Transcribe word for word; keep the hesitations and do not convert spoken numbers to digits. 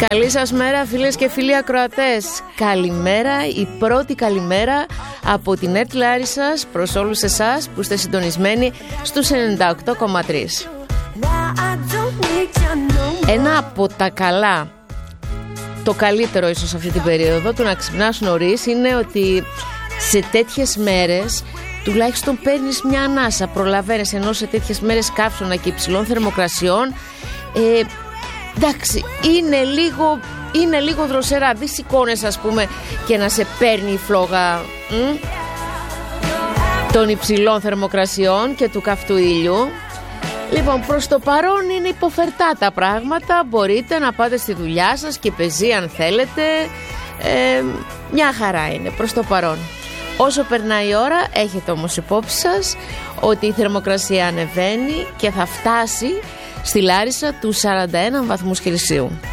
Καλή σας μέρα φίλες και φίλοι ακροατές. Καλημέρα, η πρώτη καλημέρα από την ΕΡΤ Λάρισσας προς όλους εσάς που είστε συντονισμένοι στους ενενήντα οκτώ κόμμα τρία. Ένα από τα καλά, το καλύτερο ίσως αυτή την περίοδο του να ξυπνάς νωρίς είναι ότι σε τέτοιες μέρες τουλάχιστον παίρνεις μια ανάσα, προλαβαίνεις, ενώ σε τέτοιες μέρες καύσωνα και υψηλών θερμοκρασιών ε, εντάξει, είναι λίγο, είναι λίγο δροσερά. Δεν σηκώνες ας πούμε και να σε παίρνει η φλόγα μ? των υψηλών θερμοκρασιών και του καυτού ήλιου. Λοιπόν, προς το παρόν είναι υποφερτά τα πράγματα. Μπορείτε να πάτε στη δουλειά σας και πεζή αν θέλετε. ε, Μια χαρά είναι προς το παρόν. Όσο περνάει η ώρα, έχετε όμως υπόψη σας ότι η θερμοκρασία ανεβαίνει και θα φτάσει στη Λάρισα τους σαράντα ένα βαθμούς Κελσίου.